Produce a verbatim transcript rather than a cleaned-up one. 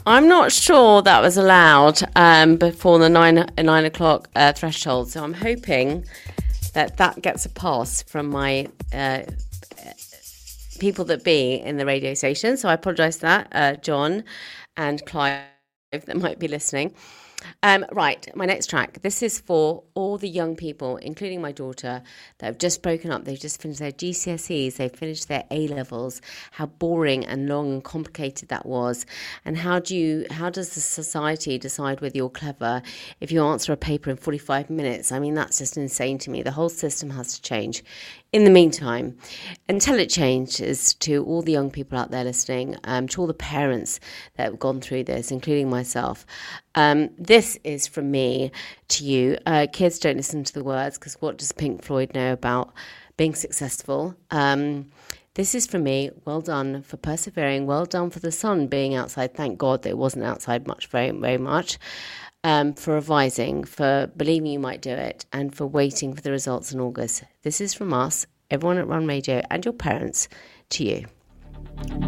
I'm not sure that was allowed um, before the nine nine o'clock uh, threshold. So I'm hoping that that gets a pass from my uh, people that be in the radio station. So I apologise for that, uh, John and Clive that might be listening. Um, right, my next track. This is for all the young people, including my daughter, that have just broken up. They've just finished their G C S Es. They've finished their A-levels. How boring and long and complicated that was. And how do you, how does the society decide whether you're clever if you answer a paper in forty-five minutes? I mean, that's just insane to me. The whole system has to change. In the meantime, until it changes, to all the young people out there listening, um, to all the parents that have gone through this, including myself, um, this is from me to you. Uh, kids, don't listen to the words, because what does Pink Floyd know about being successful? Um, this is from me. Well done for persevering. Well done for the sun being outside. Thank God that it wasn't outside much, very, very much. Um, for revising, for believing you might do it, and for waiting for the results in August. This is from us, everyone at Run Radio, and your parents, to you.